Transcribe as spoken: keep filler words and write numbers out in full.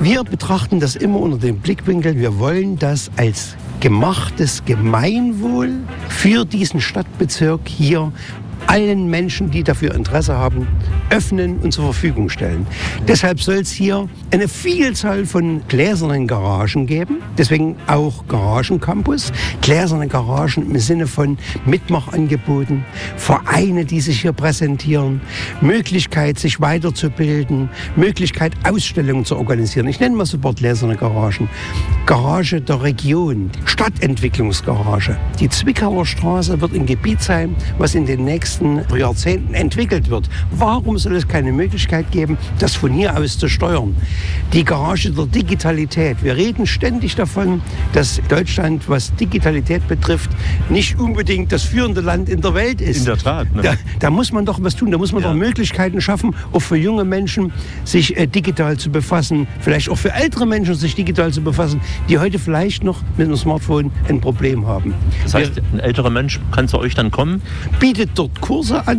Wir betrachten das immer unter dem Blickwinkel, wir wollen das als gemachtes Gemeinwohl für diesen Stadtbezirk hier allen Menschen, die dafür Interesse haben, öffnen und zur Verfügung stellen. Deshalb soll es hier eine Vielzahl von gläsernen Garagen geben, deswegen auch Garagencampus. Gläserne Garagen im Sinne von Mitmachangeboten, Vereine, die sich hier präsentieren, Möglichkeit, sich weiterzubilden, Möglichkeit, Ausstellungen zu organisieren. Ich nenne mal so ein paar gläserne Garagen. Garage der Region, Stadtentwicklungsgarage. Die Zwickauer Straße wird ein Gebiet sein, was in den nächsten Jahrzehnten entwickelt wird. Warum soll es keine Möglichkeit geben, das von hier aus zu steuern? Die Garage der Digitalität. Wir reden ständig davon, dass Deutschland, was Digitalität betrifft, nicht unbedingt das führende Land in der Welt ist. In der Tat. Ne? Da, da muss man doch was tun. Da muss man ja. doch Möglichkeiten schaffen, auch für junge Menschen, sich äh, digital zu befassen. Vielleicht auch für ältere Menschen, sich digital zu befassen, die heute vielleicht noch mit dem Smartphone ein Problem haben. Das heißt, ein älterer Mensch kann zu euch dann kommen? Bietet dort Kurse an.